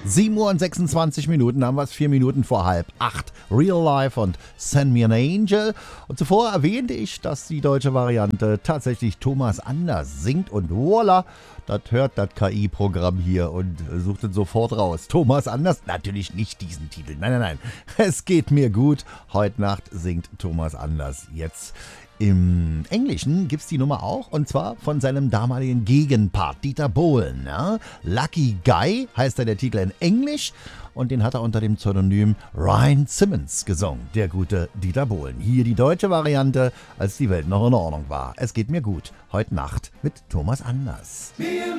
7 Uhr und 26 Minuten haben wir es, 4 Minuten vor 7:30. Real Life und Send Me an Angel. Und zuvor erwähnte ich, dass die deutsche Variante tatsächlich Thomas Anders singt und voila, das hört das KI-Programm hier und sucht es sofort raus. Thomas Anders, natürlich nicht diesen Titel. Nein. Es geht mir gut. Heute Nacht singt Thomas Anders jetzt. Im Englischen gibt's die Nummer auch, und zwar von seinem damaligen Gegenpart Dieter Bohlen. Ja? Lucky Guy heißt der Titel in Englisch, und den hat er unter dem Pseudonym Ryan Simmons gesungen, der gute Dieter Bohlen. Hier die deutsche Variante, als die Welt noch in Ordnung war. Es geht mir gut, heute Nacht mit Thomas Anders.